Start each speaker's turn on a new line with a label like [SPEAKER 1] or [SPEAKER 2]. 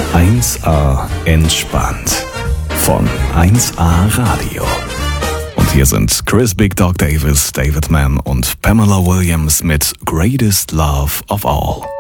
[SPEAKER 1] 1A entspannt von 1A Radio. Und hier sind Chris Big Dog Davis, David Mann und Pamela Williams mit Greatest Love of All.